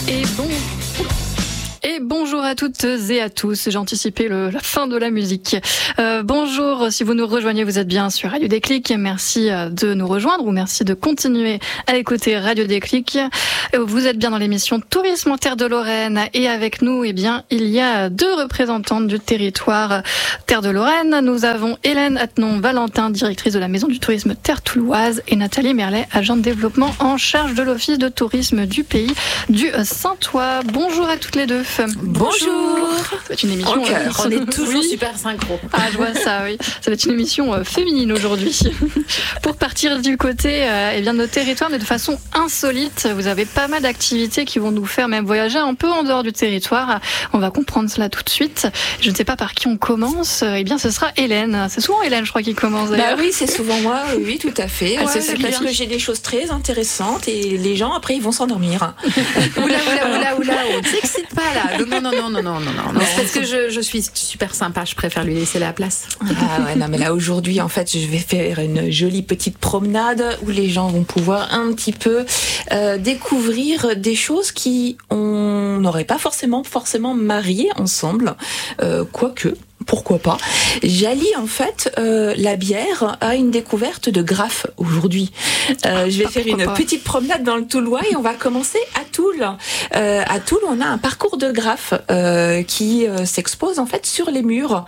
Et bonjour à toutes et à tous. J'ai anticipé la fin de la musique. Bonjour, si vous nous rejoignez, vous êtes bien sur Radio Déclic. Merci de nous rejoindre ou merci de continuer à écouter Radio Déclic. Vous êtes bien dans l'émission Tourisme en Terre de Lorraine et avec nous, il y a deux représentantes du territoire Terre de Lorraine. Nous avons Hélène Attenon-Valentin, directrice de la Maison du Tourisme Terre Touloise, et Nathalie Merlet, agent de développement en charge de l'Office de tourisme du pays du Saintois. Bonjour à toutes les deux. Bonjour. C'est une émission. On est toujours super synchro. Ah, je vois ça, oui. Ça va être une émission féminine aujourd'hui. Pour partir du côté de notre territoire, mais de façon insolite, vous avez pas mal d'activités qui vont nous faire même voyager un peu en dehors du territoire. On va comprendre cela tout de suite. Je ne sais pas par qui on commence. Ce sera Hélène. C'est souvent Hélène, je crois, qui commence d'ailleurs. Bah oui, c'est souvent moi. Oui, tout à fait. Ouais, c'est parce que j'ai des choses très intéressantes et les gens après ils vont s'endormir. Oula, on ne s'excite pas là. Non. C'est parce que je suis super sympa, je préfère lui laisser la place. Ah ouais, non mais là aujourd'hui en fait je vais faire une jolie petite promenade où les gens vont pouvoir un petit peu découvrir des choses qui on n'aurait pas forcément mariées ensemble, quoique. Pourquoi pas. J'allie en fait la bière à une découverte de graphes aujourd'hui. Je vais faire une petite promenade dans le Toulois et on va commencer à Toul. À Toul, on a un parcours de graphes qui s'expose en fait sur les murs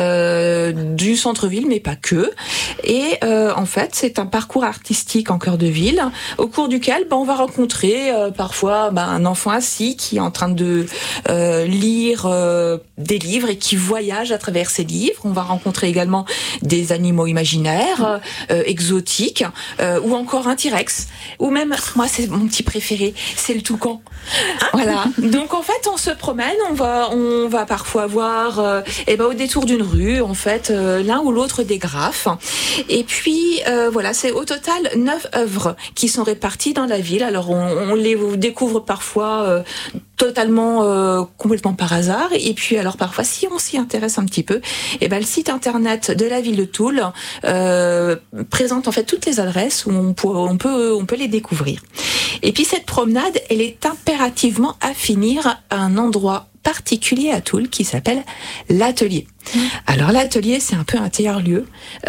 du centre-ville, mais pas que. Et en fait, c'est un parcours artistique en cœur de ville, au cours duquel on va rencontrer parfois un enfant assis qui est en train de lire des livres et qui voyage à travers ces livres. On va rencontrer également des animaux imaginaires, exotiques, ou encore un T-Rex, ou même, moi c'est mon petit préféré, c'est le toucan. Voilà. Donc en fait, on se promène, on va parfois voir, au détour d'une rue, en fait, l'un ou l'autre des graphes. Et puis voilà, c'est au total 9 œuvres qui sont réparties dans la ville. Alors on les découvre parfois totalement complètement par hasard, et puis alors parfois si on s'y intéresse un petit peu, le site internet de la ville de Toul présente en fait toutes les adresses où on peut les découvrir. Et puis cette promenade, elle est impérativement à finir à un endroit particulier à Toul qui s'appelle l'Atelier. Alors l'Atelier, c'est un peu un tiers-lieu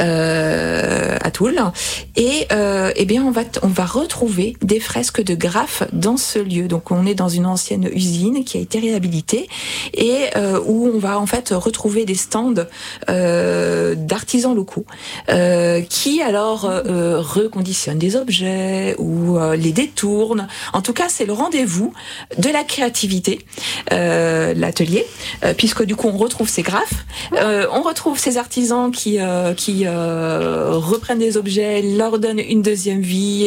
à Toul, et on va retrouver des fresques de graphes dans ce lieu. Donc on est dans une ancienne usine qui a été réhabilitée et où on va en fait retrouver des stands d'artisans locaux qui alors reconditionnent des objets ou les détournent. En tout cas, c'est le rendez-vous de la créativité, l'Atelier, puisque du coup on retrouve ces graphes. On retrouve ces artisans qui reprennent des objets, leur donnent une deuxième vie,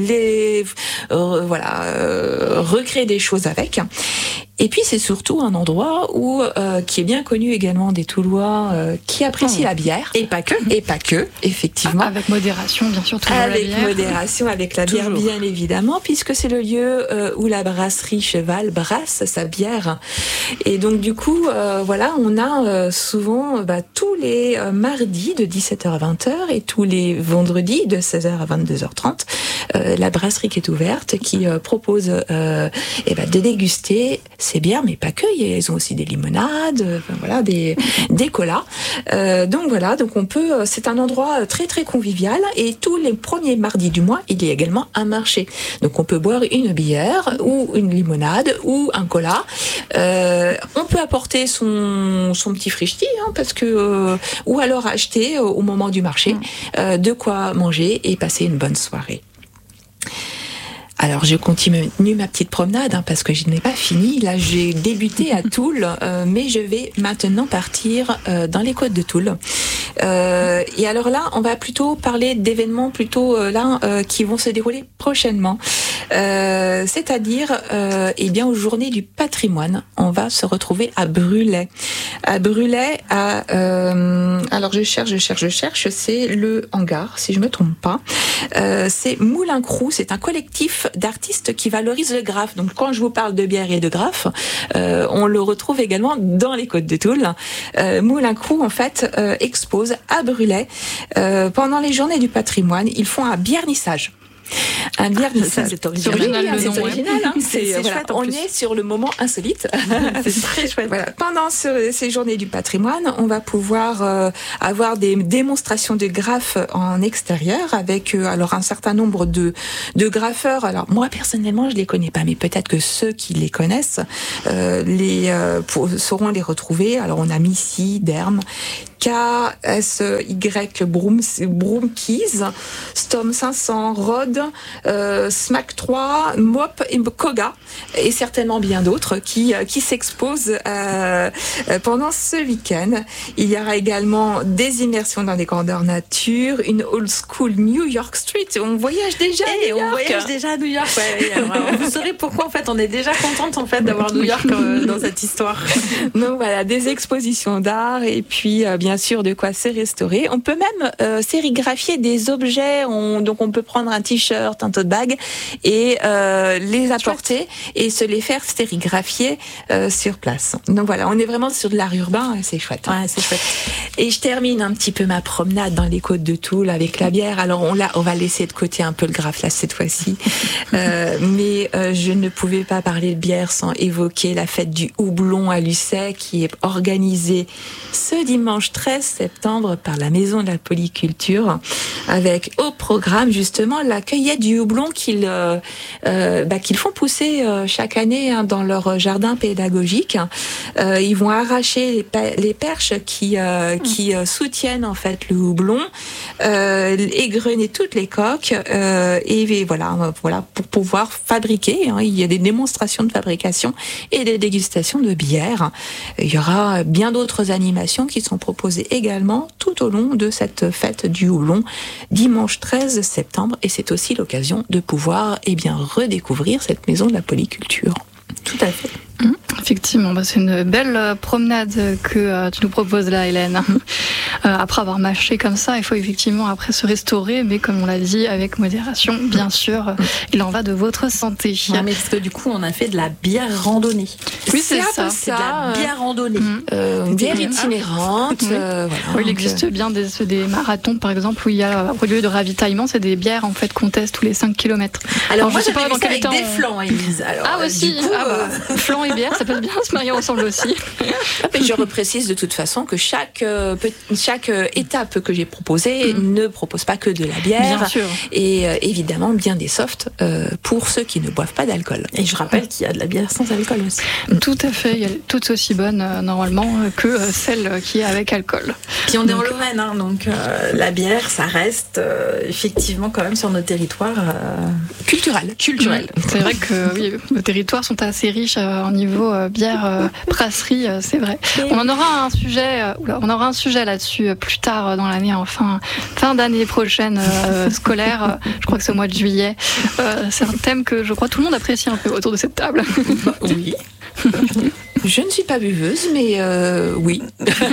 recréent des choses avec. Et puis c'est surtout un endroit qui est bien connu également des Toulois qui apprécient la bière. Et pas que, effectivement. Avec modération, bien sûr. Avec modération, avec la bière, bien évidemment, puisque c'est le lieu où la brasserie Cheval brasse sa bière. Et donc du coup, on a souvent tous les mardis de 17h à 20h et tous les vendredis de 16h à 22h30, la brasserie qui est ouverte, qui propose de déguster ces bières, mais pas que. Ils ont aussi des limonades, des colas. Donc on peut. C'est un endroit très très convivial et tous les premiers mardis du mois, il y a également un marché. Donc on peut boire une bière ou une limonade ou un cola. On peut apporter son petit frichti, parce que ou alors acheter au moment du marché de quoi manger et passer une bonne soirée. Alors je continue ma petite promenade parce que je n'ai pas fini. Là j'ai débuté à Toul, mais je vais maintenant partir dans les côtes de Toul. Et alors là, on va plutôt parler d'événements qui vont se dérouler prochainement. C'est-à-dire aux Journées du patrimoine. On va se retrouver à Brulay. À Brulay, alors je cherche, c'est le hangar, si je me trompe pas. C'est Moulin Crou, c'est un collectif d'artistes qui valorisent le graphe. Donc quand je vous parle de bière et de graphe, on le retrouve également dans les Côtes de Toul. Moulin Crou, en fait, expose à Brulay pendant les Journées du patrimoine. Ils font un biernissage. Un vernissage. C'est original. C'est C'est original. Hein. C'est Voilà, chouette, en on plus. est sur le moment insolite. C'est très chouette. Voilà. Pendant ces journées du patrimoine, on va pouvoir avoir des démonstrations de graphes en extérieur avec alors un certain nombre de graffeurs. Alors moi personnellement, je les connais pas, mais peut-être que ceux qui les connaissent sauront les retrouver. Alors on a Missy, Derm, KSY Broomkeys, Storm 500, Rod, Smack 3, Mop et Koga, et certainement bien d'autres qui s'exposent pendant ce week-end. Il y aura également des immersions dans des grandeurs nature, une old school New York Street. On voyage déjà à New York. On voyage déjà à New York. Ouais. Alors, vous saurez pourquoi en fait on est déjà contente en fait d'avoir New York dans cette histoire. Donc voilà, des expositions d'art et puis bien sûr de quoi se restaurer. On peut même sérigraphier des objets. Donc on peut prendre un t-shirt, un tote bag et les apporter et se les faire sérigraphier sur place. Donc voilà, on est vraiment sur de l'art urbain et c'est chouette. Ouais, c'est chouette. Et je termine un petit peu ma promenade dans les côtes de Toul avec la bière. Alors on va laisser de côté un peu le graphe là cette fois-ci, mais je ne pouvais pas parler de bière sans évoquer la fête du houblon à Lucé qui est organisée ce dimanche 13 septembre par la Maison de la Polyculture avec au programme justement la cueillette du houblon qu'ils font pousser chaque année dans leur jardin pédagogique. Ils vont arracher les perches qui soutiennent en fait le houblon, égrener toutes les coques et voilà pour pouvoir fabriquer. Il y a des démonstrations de fabrication et des dégustations de bière. Il y aura bien d'autres animations qui sont proposées également tout au long de cette fête du houblon dimanche 13 septembre et c'est aussi l'occasion de pouvoir redécouvrir cette maison de la polyculture. Tout à fait. Effectivement, c'est une belle promenade que tu nous proposes là, Hélène. Après avoir mâché comme ça, il faut effectivement après se restaurer, mais comme on l'a dit, avec modération, bien sûr. Il en va de votre santé. Non, mais parce que du coup, on a fait de la bière randonnée. Oui, c'est ça. C'est de la bière randonnée. Une bière itinérante. Il existe bien des marathons, par exemple, où il y a, au lieu de ravitaillement, c'est des bières en fait qu'on teste tous les 5 km. Alors moi, je sais pas dans quel avec temps. des flancs, Élise. Alors, aussi. du coup, flan et bière, ça peut bien se marier ensemble aussi. Et je reprécise de toute façon que chaque étape que j'ai proposée ne propose pas que de la bière. Bien sûr. Et évidemment bien des softs pour ceux qui ne boivent pas d'alcool. Et je rappelle qu'il y a de la bière sans alcool aussi. Tout à fait, elle est tout aussi bonne normalement que celle qui est avec alcool. Puis on est en Lorraine, hein, donc la bière, ça reste effectivement quand même sur nos territoires culturels. C'est vrai que oui, nos territoires sont assez riches en niveau bière, brasserie, c'est vrai. On en aura un sujet là-dessus plus tard dans l'année, en fin d'année prochaine scolaire. Je crois que c'est au mois de juillet. C'est un thème que je crois tout le monde apprécie un peu autour de cette table. Oui. Je ne suis pas buveuse, mais oui.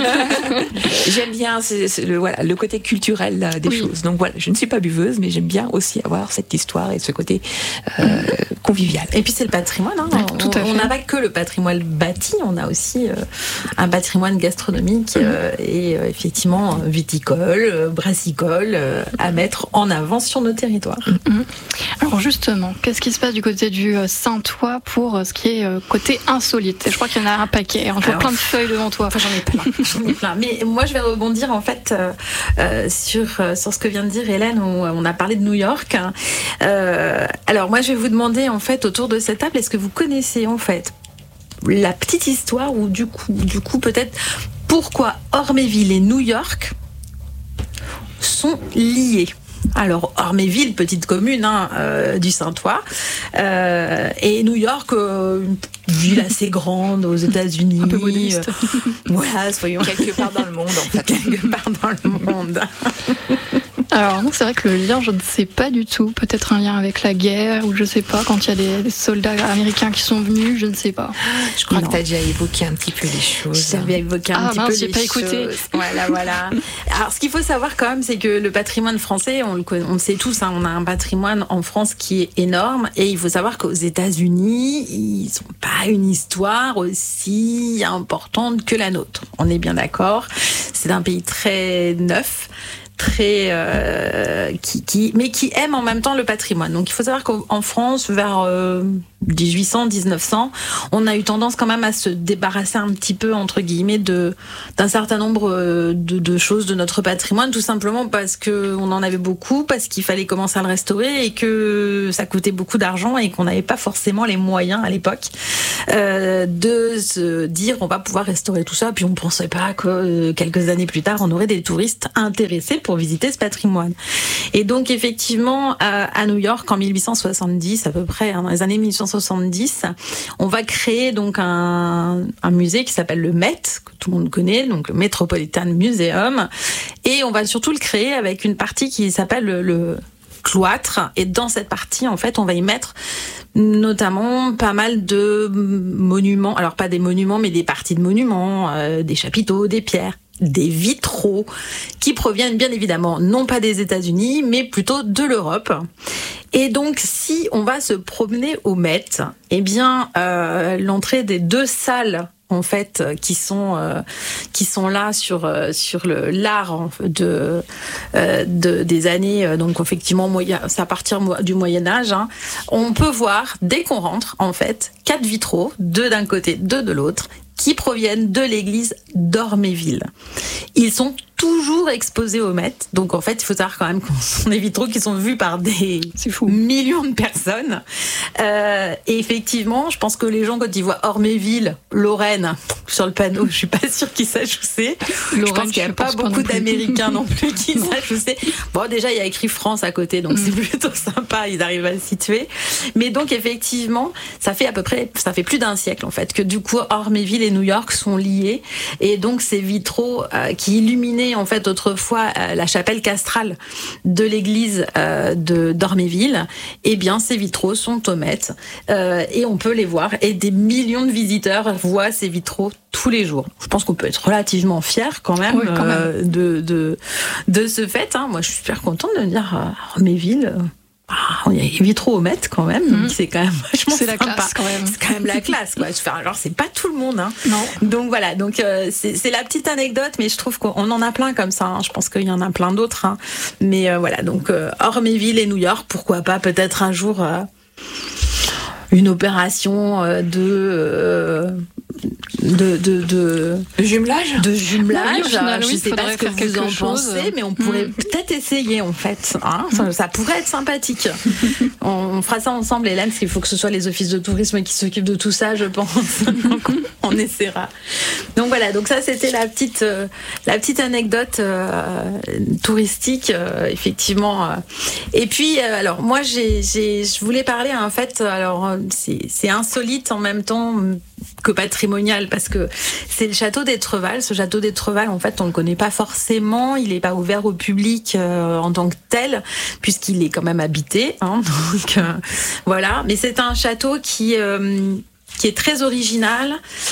J'aime bien le côté culturel des choses. Donc voilà, je ne suis pas buveuse, mais j'aime bien aussi avoir cette histoire et ce côté convivial. Et puis c'est le patrimoine. Hein. On n'a pas que le patrimoine bâti, on a aussi un patrimoine gastronomique et effectivement viticole, brassicole à mettre en avant sur nos territoires. Alors justement, qu'est-ce qui se passe du côté du Saintois pour ce qui est côté insolite? Je crois qu'il y en a un paquet. On voit plein de feuilles devant toi. Enfin, j'en ai plein. Mais moi, je vais rebondir en fait sur ce que vient de dire Hélène, où on a parlé de New York. Alors moi, je vais vous demander en fait autour de cette table, est-ce que vous connaissez en fait la petite histoire ou du coup peut-être pourquoi Orméville et New York sont liés? Alors, Orméville, petite commune du Saintois, et New York, une ville assez grande aux États-Unis. Un peu modeste. Voilà, soyons quelque part dans le monde, en fait. Quelque part dans le monde. Alors non, c'est vrai que le lien, je ne sais pas du tout. Peut-être un lien avec la guerre, ou je sais pas, quand il y a des soldats américains qui sont venus, je ne sais pas. Je crois que tu as déjà évoqué un petit peu les choses. J'avais évoqué un petit peu j'ai les pas choses. Écouté. Voilà. Alors, ce qu'il faut savoir quand même, c'est que le patrimoine français, on le sait tous, on a un patrimoine en France qui est énorme, et il faut savoir qu'aux États-Unis, ils n'ont pas une histoire aussi importante que la nôtre. On est bien d'accord. C'est un pays très neuf, mais qui aiment en même temps le patrimoine. Donc il faut savoir qu'en France, vers 1800, 1900, on a eu tendance quand même à se débarrasser un petit peu, entre guillemets, d'un certain nombre de choses de notre patrimoine, tout simplement parce que on en avait beaucoup, parce qu'il fallait commencer à le restaurer et que ça coûtait beaucoup d'argent et qu'on n'avait pas forcément les moyens à l'époque de se dire on va pouvoir restaurer tout ça. Puis on pensait pas que quelques années plus tard, on aurait des touristes intéressés pour visiter ce patrimoine. Et donc effectivement, à New York, en 1870 à peu près, dans les années 1870, on va créer donc un musée qui s'appelle le Met, que tout le monde connaît, donc le Metropolitan Museum, et on va surtout le créer avec une partie qui s'appelle le cloître. Et dans cette partie, en fait, on va y mettre notamment pas mal de monuments, alors pas des monuments, mais des parties de monuments, des chapiteaux, des pierres, des vitraux qui proviennent bien évidemment non pas des États-Unis mais plutôt de l'Europe. Et donc si on va se promener au Met, eh bien l'entrée des 2 salles en fait qui sont là sur l'art des années, donc effectivement c'est à partir du Moyen Âge, hein, on peut voir dès qu'on rentre en fait 4 vitraux, 2 d'un côté, 2 de l'autre, qui proviennent de l'église d'Orméville. Ils sont toujours exposés au Met. Donc en fait, il faut savoir quand même qu'on sont des vitraux qui sont vus par des millions de personnes. Et effectivement, je pense que les gens, quand ils voient Orméville, Lorraine, sur le panneau, je suis pas sûre qu'ils sachent où c'est. Je pense qu'il n'y a pas beaucoup d'Américains non plus qui sachent où c'est. Bon, déjà, il y a écrit France à côté, donc c'est plutôt sympa, ils arrivent à le situer. Mais donc effectivement, ça fait plus d'un siècle en fait, que du coup, Orméville et New York sont liés. Et donc ces vitraux qui illuminaient en fait autrefois la chapelle castrale de l'église d'Orméville, eh bien ces vitraux sont au Met et on peut les voir et des millions de visiteurs voient ces vitraux tous les jours. Je pense qu'on peut être relativement fier quand même, de ce fait. Hein. Moi je suis super contente de me dire Orméville. Il y a les vitraux au Met quand même, donc c'est quand même vachement sympa. C'est la classe quand même. C'est quand même la classe, quoi. Alors c'est pas tout le monde, hein. Non. Donc voilà, donc c'est la petite anecdote, mais je trouve qu'on en a plein comme ça. Hein. Je pense qu'il y en a plein d'autres, hein. Mais voilà, donc Orméville et New York, pourquoi pas peut-être un jour une opération de jumelage. De jumelage. Oui, final, je sais pas ce que vous en pensez, mais on pourrait peut-être essayer en fait. Hein, ça pourrait être sympathique. On fera ça ensemble, Hélène, parce qu'il faut que ce soit les offices de tourisme qui s'occupent de tout ça, je pense. Donc, on essaiera. Donc voilà, donc ça c'était la petite anecdote touristique, effectivement. Et puis, alors moi je voulais parler en fait, alors c'est insolite en même temps que patrimonial, parce que c'est le château d'Étreval. Ce château d'Étreval, en fait, on le connaît pas forcément. Il est pas ouvert au public en tant que tel, puisqu'il est quand même habité. Hein, donc voilà. Mais c'est un château qui est très original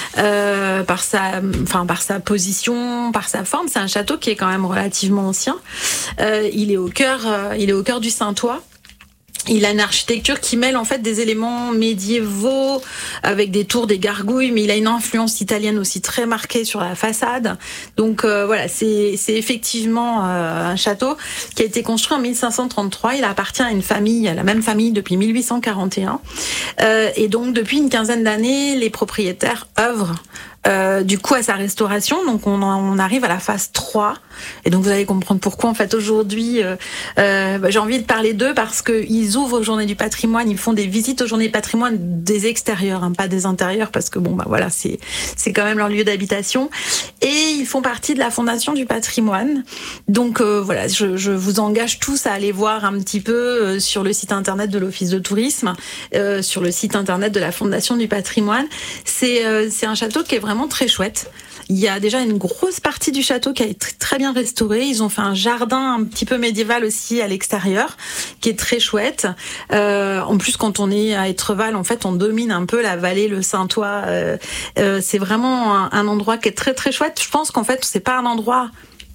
par sa position, par sa forme. C'est un château qui est quand même relativement ancien. Il est au cœur du Saintois. Il a une architecture qui mêle en fait des éléments médiévaux avec des tours, des gargouilles, mais il a une influence italienne aussi très marquée sur la façade. Donc voilà, c'est effectivement un château qui a été construit en 1533. Il appartient à la même famille depuis 1841. Et donc depuis une quinzaine d'années, les propriétaires œuvrent du coup à sa restauration. Donc on arrive à la phase 3 et donc vous allez comprendre pourquoi en fait aujourd'hui j'ai envie de parler d'eux, parce qu'ils ouvrent aux Journées du patrimoine, ils font des visites aux Journées du patrimoine des extérieurs, hein, pas des intérieurs, parce que voilà, c'est quand même leur lieu d'habitation, et ils font partie de la Fondation du patrimoine. Donc voilà, je vous engage tous à aller voir un petit peu sur le site internet de l'Office de tourisme, sur le site internet de la Fondation du patrimoine. C'est un château qui est vraiment très chouette. Il y a déjà une grosse partie du château qui a été très bien restaurée. Ils ont fait un jardin un petit peu médiéval aussi à l'extérieur, qui est très chouette. En plus, quand on est à Étreval, en fait, on domine un peu la vallée, le Saintois. C'est vraiment un endroit qui est très très chouette. Je pense qu'en fait, c'est pas un endroit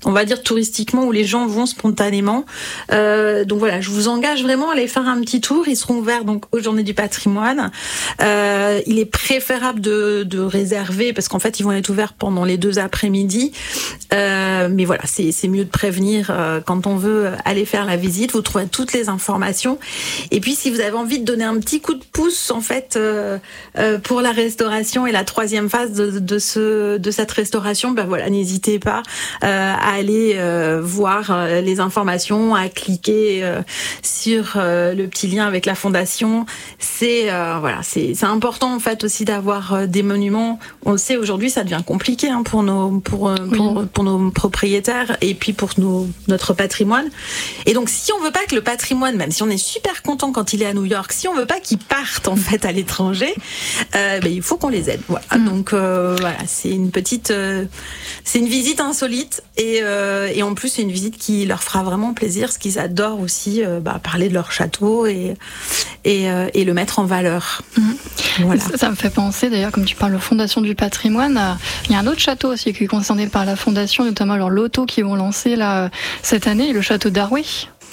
on va dire touristiquement, où les gens vont spontanément. Donc voilà, je vous engage vraiment à aller faire un petit tour. Ils seront ouverts donc aux Journées du patrimoine. Il est préférable de réserver parce qu'en fait ils vont être ouverts pendant les 2 après-midi. Mais voilà, c'est mieux de prévenir quand on veut aller faire la visite. Vous trouverez toutes les informations. Et puis si vous avez envie de donner un petit coup de pouce en fait pour la restauration et la 3e phase de cette restauration, ben voilà, n'hésitez pas à aller voir les informations, à cliquer sur le petit lien avec la fondation. C'est important en fait aussi d'avoir des monuments. On le sait aujourd'hui, ça devient compliqué pour nos propriétaires et puis pour notre patrimoine. Et donc si on veut pas que le patrimoine, même si on est super content quand il est à New York, si on veut pas qu'il parte en fait à l'étranger, il faut qu'on les aide. Voilà. Donc voilà, c'est une visite insolite et en plus c'est une visite qui leur fera vraiment plaisir, parce qu'ils adorent aussi parler de leur château et le mettre en valeur. Voilà. Ça me fait penser d'ailleurs, comme tu parles de Fondation du patrimoine, il y a un autre château aussi qui est concerné par la Fondation, notamment leur loto qu'ils vont lancer là cette année, le château d'Arway.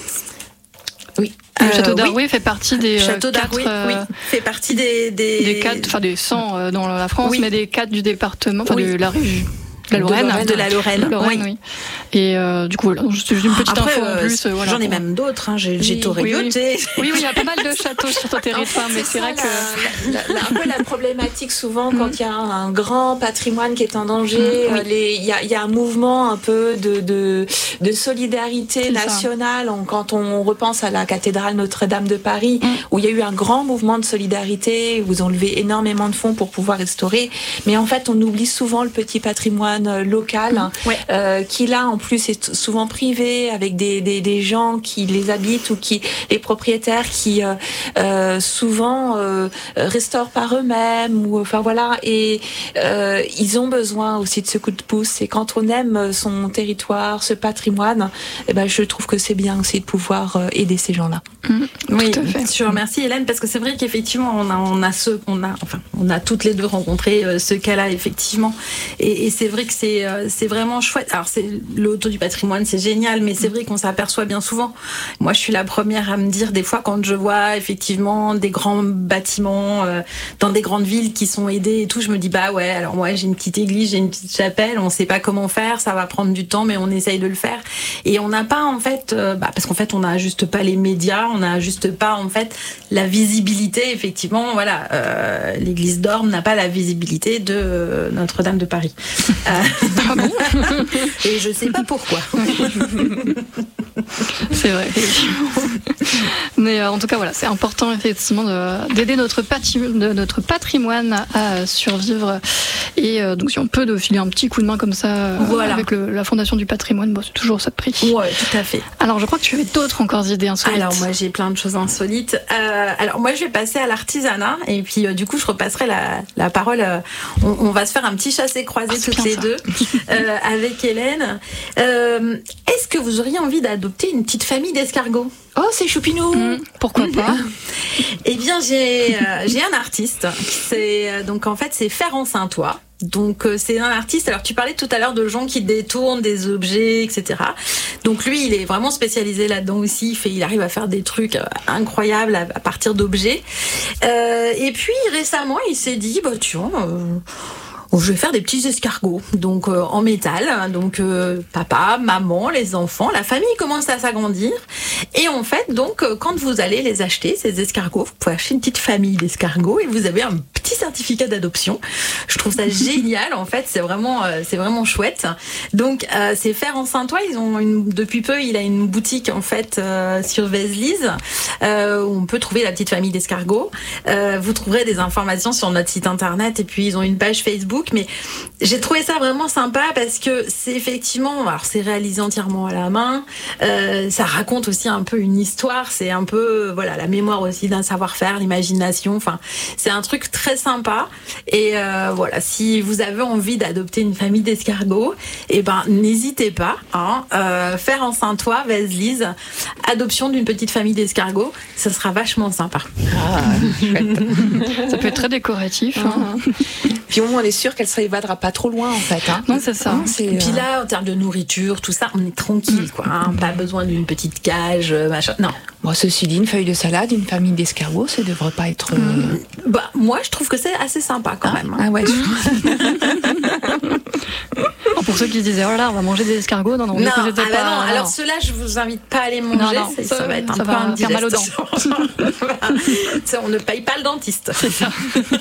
Oui. Le château d'Arway fait partie des châteaux d'Arway, fait partie des 4, enfin des 100 dans la France, mais des 4 du département, de la région. De la Lorraine. Oui. Et du coup, voilà, juste une petite info en plus. J'en ai même d'autres. J'ai Torregoté. Oui, il y a pas mal de châteaux sur ton territoire, mais c'est vrai que un peu la problématique souvent quand il y a un grand patrimoine qui est en danger, il y a un mouvement un peu de solidarité nationale. Quand on repense à la cathédrale Notre-Dame de Paris, où il y a eu un grand mouvement de solidarité, où ils ont levé énormément de fonds pour pouvoir restaurer. Mais en fait, on oublie souvent le petit patrimoine local qui là en plus est souvent privé, avec des gens qui les habitent ou les propriétaires qui souvent restaurent par eux-mêmes ou et ils ont besoin aussi de ce coup de pouce. Et quand on aime son territoire, ce patrimoine, je trouve que c'est bien aussi de pouvoir aider ces gens-là. Oui, tout à fait. Je vous remercie Hélène, parce que c'est vrai qu'effectivement on a toutes les deux rencontré ce cas-là effectivement, et c'est vrai que c'est vraiment chouette. Alors c'est le loto du patrimoine, c'est génial, mais c'est vrai qu'on s'aperçoit bien souvent. Moi, je suis la première à me dire des fois quand je vois effectivement des grands bâtiments dans des grandes villes qui sont aidés et tout, je me dis alors moi j'ai une petite église, j'ai une petite chapelle, on sait pas comment faire, ça va prendre du temps, mais on essaye de le faire. Et on n'a pas en fait, parce qu'en fait on n'a juste pas les médias, on n'a juste pas en fait la visibilité. Effectivement, l'église d'Orme n'a pas la visibilité de Notre-Dame de Paris. Ah bon? Et je sais pas pourquoi. C'est vrai. Mais en tout cas, c'est important effectivement d'aider notre patrimoine à survivre. Et donc, si on peut filer un petit coup de main comme ça avec la Fondation du patrimoine, c'est toujours ça de prix. Ouais, tout à fait. Alors, je crois que tu avais d'autres encore idées insolites. Alors, moi, j'ai plein de choses insolites. Alors, moi, je vais passer à l'artisanat. Et puis, du coup, je repasserai la parole. On va se faire un petit chassé-croisé toutes les deux avec Hélène. Est-ce que vous auriez envie d'adopter une petite famille d'escargots? Oh, c'est choupinou. Pourquoi pas? Eh bien, j'ai un artiste. Donc, en fait, c'est Ferrand Saint-Ouen. Donc c'est un artiste. Alors tu parlais tout à l'heure de gens qui détournent des objets, etc. Donc lui, il est vraiment spécialisé là-dedans aussi. Il arrive à faire des trucs incroyables à partir d'objets. Et puis récemment, il s'est dit, je vais faire des petits escargots, donc en métal. Donc papa, maman, les enfants, la famille commence à s'agrandir. Et en fait, donc quand vous allez les acheter, ces escargots, vous pouvez acheter une petite famille d'escargots et vous avez un petit certificat d'adoption. Je trouve ça génial. En fait, c'est vraiment chouette. Donc c'est Ferrand Saint-Ouen. Ils ont depuis peu, il a une boutique en fait sur Vézelise où on peut trouver la petite famille d'escargots. Vous trouverez des informations sur notre site internet et puis ils ont une page Facebook. Mais j'ai trouvé ça vraiment sympa parce que c'est effectivement, alors c'est réalisé entièrement à la main, ça raconte aussi un peu une histoire, c'est un peu la mémoire aussi d'un savoir-faire, l'imagination, c'est un truc très sympa. Et si vous avez envie d'adopter une famille d'escargots, n'hésitez pas, Ferrand Saint-Ouen, Vézelise, adoption d'une petite famille d'escargots, ça sera vachement sympa. Ça peut être très décoratif. Puis au moins on est sûr sûr qu'elle ne s'évadera pas trop loin, en fait. Hein. Non, c'est ça. Et puis là, en termes de nourriture, tout ça, on est tranquille, quoi. Hein. Pas besoin d'une petite cage, machin. Non. Bon, ceci dit, une feuille de salade, une famille d'escargots, ça ne devrait pas être... Bah, moi, je trouve que c'est assez sympa, quand même. Hein. Ah ouais. Pour ceux qui se disaient, oh là, on va manger des escargots, non, non, alors ceux-là, je vous invite pas à les manger, ça va être un peu indigeste. Faire mal aux dents. On ne paye pas le dentiste. C'est ça.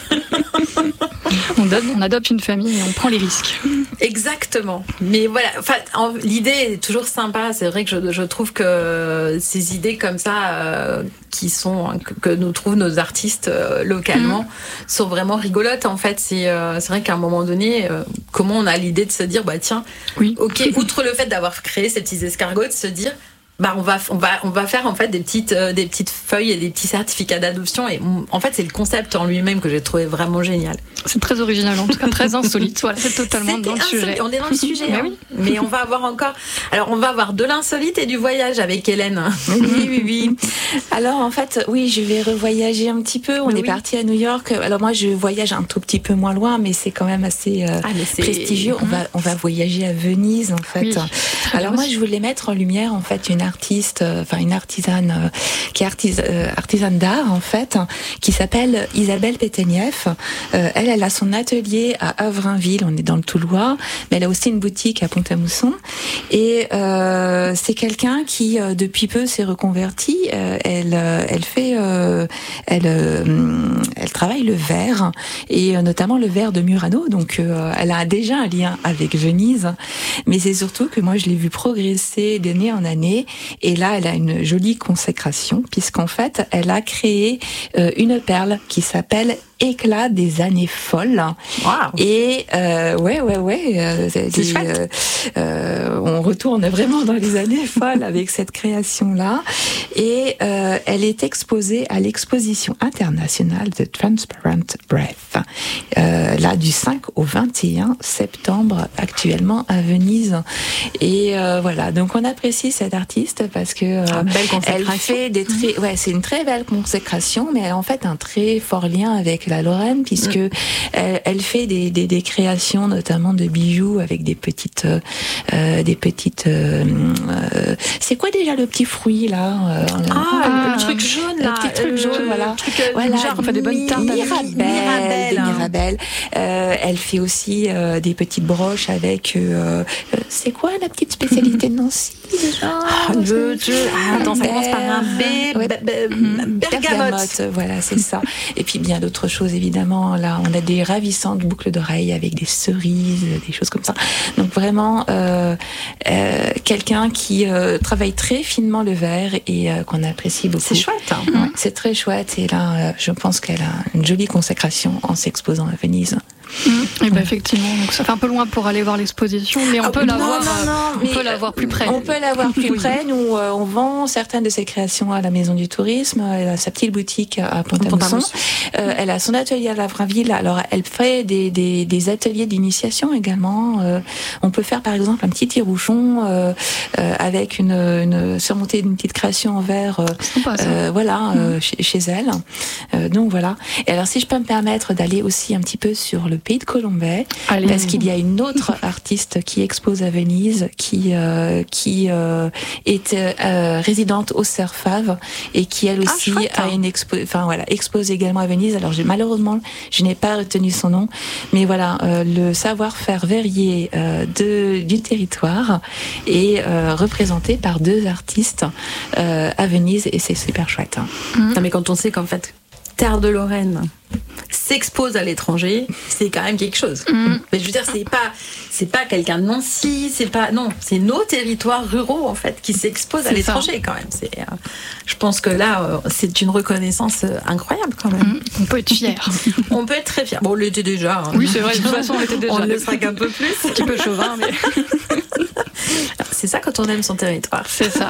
On adopte une famille et on prend les risques. Exactement. Mais voilà, l'idée est toujours sympa. C'est vrai que je trouve que ces idées comme ça, que nous trouvent nos artistes localement, sont vraiment rigolotes. En fait, c'est vrai qu'à un moment donné, comment on a l'idée de se dire, bah tiens, ok, outre le fait d'avoir créé ces petits escargots, de se dire, bah on va faire en fait des petites feuilles et des petits certificats d'adoption, et en fait c'est le concept en lui-même que j'ai trouvé vraiment génial. C'est très original, en tout cas très insolite. Voilà, c'est totalement dans le sujet. On est dans le sujet, hein. Mais on va avoir de l'insolite et du voyage avec Hélène. Oui. Alors en fait, oui, je vais revoyager un petit peu. On est parti à New York. Alors moi, je voyage un tout petit peu moins loin, mais c'est quand même assez prestigieux. On va voyager à Venise, en fait. Oui, alors moi, je voulais mettre en lumière en fait une artisane qui est artisane d'art en fait, qui s'appelle Isabelle Pétenieff. Elle a son atelier à Avrainville, on est dans le Toulois, mais elle a aussi une boutique à Pont-à-Mousson. Et c'est quelqu'un qui depuis peu s'est reconverti. Elle travaille le verre, et notamment le verre de Murano. Donc elle a déjà un lien avec Venise, mais c'est surtout que moi je l'ai vu progresser d'année en année. Et là, elle a une jolie consécration, puisqu'en fait, elle a créé une perle qui s'appelle Éclat des années folles. Wow. Et on retourne vraiment dans les années folles avec cette création-là. Et elle est exposée à l'exposition internationale The Transparent Breath, là du 5 au 21 septembre, actuellement à Venise. Et voilà, donc on apprécie cette artiste parce que elle fait c'est une très belle consécration, mais elle a en fait un très fort lien avec la Lorraine, puisque elle fait des créations, notamment de bijoux avec des petites c'est quoi déjà le petit fruit là le truc jaune là, le petit truc jaune, voilà, genre on fait des bonnes tartes des mirabelles. Elle fait aussi des petites broches avec c'est quoi la petite spécialité de Nancy déjà? Attends, ça commence par un B. Bergamote. Voilà, c'est ça. Et puis bien d'autres choses, évidemment. Là, on a des ravissantes boucles d'oreilles avec des cerises, des choses comme ça. Donc vraiment, quelqu'un qui travaille très finement le verre et qu'on apprécie beaucoup. C'est chouette. Hein. Ouais, c'est très chouette. Et là, je pense qu'elle a une jolie consécration en s'exposant à Venise. Et ben effectivement, donc ça fait un peu loin pour aller voir l'exposition, mais on peut la voir plus près. On peut la voir plus près. Nous, on vend certaines de ses créations à la Maison du Tourisme. Elle a sa petite boutique à Pont-à-Mousson. Elle a son atelier à Lavrainville. Alors, elle fait des ateliers d'initiation également. On peut faire par exemple un petit tire-bouchon avec surmonté d'une petite création en verre. Chez elle. Donc voilà. Et alors, si je peux me permettre d'aller aussi un petit peu sur le pays de Colombey, parce qu'il y a une autre artiste qui expose à Venise, qui est résidente au Cerfave et qui elle aussi a une expose également à Venise. Alors malheureusement, je n'ai pas retenu son nom, mais voilà, le savoir-faire verrier du territoire est représenté par deux artistes à Venise, et c'est super chouette. Non, mais quand on sait qu'en fait, Terre de Lorraine s'expose à l'étranger, c'est quand même quelque chose. Mais je veux dire, c'est pas quelqu'un de Nancy, c'est nos territoires ruraux en fait qui s'exposent à l'étranger quand même. Je pense que là, c'est une reconnaissance incroyable quand même. On peut être fier. On peut être très fier. Bon, on l'était déjà. Hein. Oui, c'est vrai. De toute façon, on l'était déjà. On le sera qu'un peu plus. Un petit peu chauvin, mais c'est ça quand on aime son territoire. C'est ça.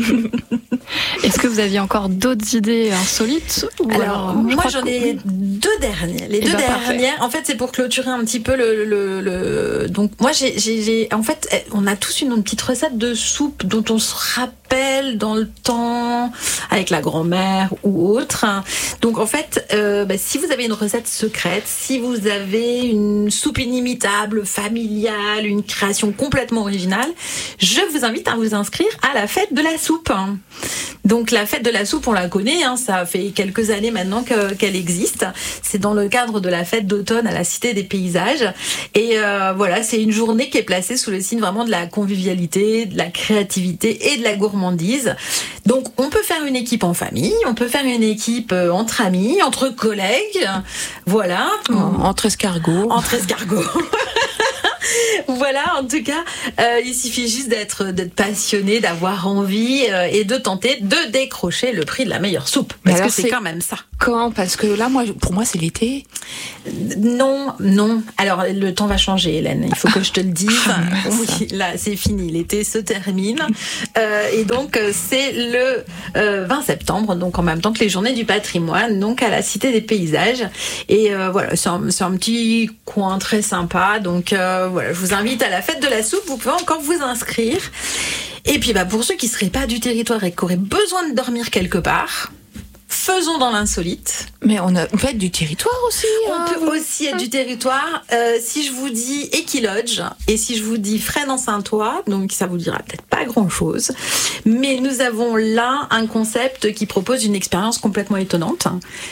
Est-ce que vous aviez encore d'autres idées insolites Alors, moi j'en ai deux dernières. Les deux dernières, en fait, c'est pour clôturer un petit peu le... Donc, moi, en fait, on a tous une petite recette de soupe dont on se rappelle rappel dans le temps avec la grand-mère ou autre. Donc en fait, si vous avez une recette secrète, si vous avez une soupe inimitable, familiale, une création complètement originale, je vous invite à vous inscrire à la fête de la soupe. Donc la fête de la soupe, on la connaît, ça fait quelques années maintenant qu'elle existe. C'est dans le cadre de la fête d'automne à la Cité des Paysages. Et voilà, c'est une journée qui est placée sous le signe vraiment de la convivialité, de la créativité et de la gourmandise. Donc on peut faire une équipe en famille, on peut faire une équipe entre amis, entre collègues, voilà. Entre escargots. Entre escargots. Voilà, en tout cas, il suffit juste d'être passionné, d'avoir envie et de tenter de décrocher le prix de la meilleure soupe. Parce que c'est quand même ça. Quand ? Parce que là, pour moi, c'est l'été. Non. Alors, le temps va changer, Hélène. Il faut que je te le dise. Oui, là, c'est fini. L'été se termine. Et donc, c'est le 20 septembre, donc en même temps que les Journées du patrimoine, donc à la Cité des Paysages. Et voilà, c'est un petit coin très sympa. Donc, voilà, je vous invite à la fête de la soupe. Vous pouvez encore vous inscrire. Et puis, pour ceux qui ne seraient pas du territoire et qui auraient besoin de dormir quelque part, faisons dans l'insolite. Mais on peut être du territoire aussi. On peut aussi être du territoire. Si je vous dis Equilodge et si je vous dis Fresnes-en-Saintois, donc ça vous dira peut-être pas grand-chose, mais nous avons là un concept qui propose une expérience complètement étonnante.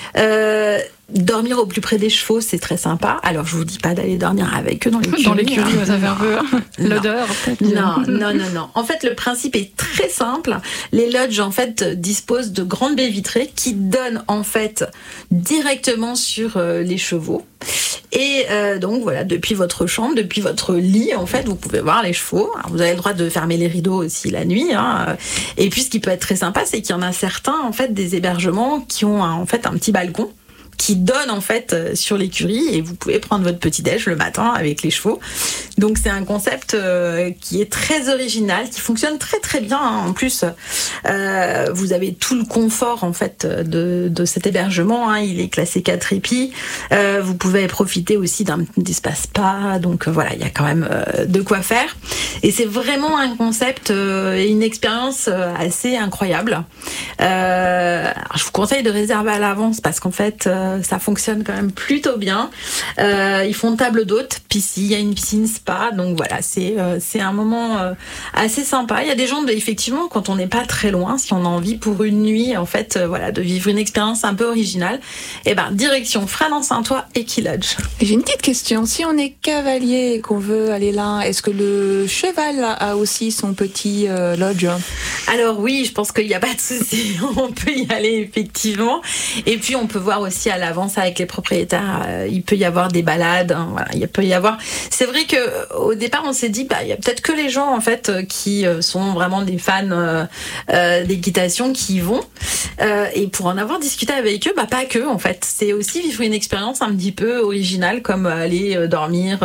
Dormir au plus près des chevaux, c'est très sympa. Alors, je vous dis pas d'aller dormir avec eux dans l'écurie. Dans l'écurie, ça fait un peu l'odeur, peut-être. Non. En fait, le principe est très simple. Les lodges, en fait, disposent de grandes baies vitrées qui donnent, en fait, directement sur les chevaux. Et donc, voilà, depuis votre chambre, depuis votre lit, en fait, vous pouvez voir les chevaux. Alors, vous avez le droit de fermer les rideaux aussi la nuit. Et puis, ce qui peut être très sympa, c'est qu'il y en a certains, en fait, des hébergements qui ont, en fait, un petit balcon qui donne en fait sur l'écurie et vous pouvez prendre votre petit déj le matin avec les chevaux. Donc c'est un concept qui est très original, qui fonctionne très très bien. En plus, vous avez tout le confort en fait de cet hébergement. Il est classé 4 épis. Vous pouvez profiter aussi d'un espace spa. Donc voilà, il y a quand même de quoi faire. Et c'est vraiment un concept et une expérience assez incroyable. Alors, je vous conseille de réserver à l'avance parce qu'en fait ça fonctionne quand même plutôt bien. Ils font table d'hôte, piscine, il y a une piscine spa, donc voilà, c'est un moment assez sympa. Il y a des gens, effectivement, quand on n'est pas très loin, si on a envie pour une nuit, en fait, voilà, de vivre une expérience un peu originale, direction Fresnes-en-Saintois et Equilodge. J'ai une petite question. Si on est cavalier et qu'on veut aller là, est-ce que le cheval a aussi son petit lodge ? Alors oui, je pense qu'il n'y a pas de souci. On peut y aller effectivement. Et puis on peut voir aussi à l'avance avec les propriétaires. Il peut y avoir des balades. Voilà, il peut y avoir. C'est vrai que au départ on s'est dit il y a peut-être que les gens en fait qui sont vraiment des fans d'équitation qui y vont. Et pour en avoir discuté avec eux, pas que en fait. C'est aussi vivre une expérience un petit peu originale comme aller dormir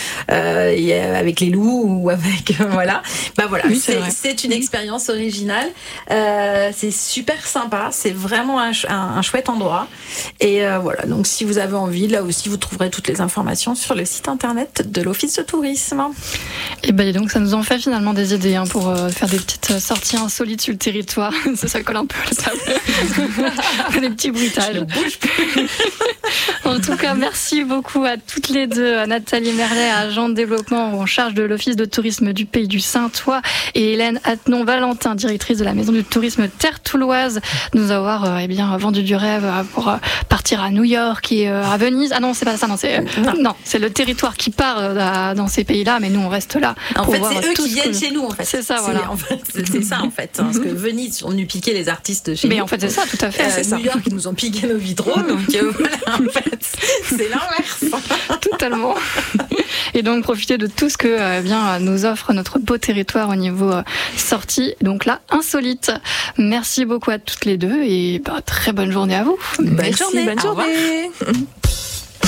avec les loups ou avec voilà. Voilà, oui, c'est une expérience originale. C'est super sympa. C'est vraiment un chouette endroit. Et voilà, donc si vous avez envie, là aussi vous trouverez toutes les informations sur le site internet de l'Office de tourisme. Et donc ça nous en fait finalement des idées pour faire des petites sorties insolites sur le territoire. Ça colle un peu à la table. Des petits bruitages. En tout cas, merci beaucoup à toutes les deux, à Nathalie Merlet, agent de développement en charge de l'Office de tourisme du Pays du Saintois, et Hélène Attenon-Valentin, directrice de la Maison du tourisme Terre Touloise, nous avoir vendu du rêve pour partir à New York et à Venise. Ah non, c'est pas ça, c'est le territoire qui part dans ces pays-là, mais nous on reste là. En fait, c'est eux qui viennent chez nous. En fait, c'est ça, voilà. C'est ça en fait, parce que Venise, on nous piquait les artistes chez nous. Mais en fait, c'est ça, tout à fait. New York, ils nous ont piqué nos vitraux, donc voilà, en fait, c'est l'inverse. Totalement. Et donc profiter de tout ce que nous offre notre beau territoire au niveau sortie. Donc là, insolite. Merci beaucoup à toutes les deux et très bonne journée à vous. Bonne journée.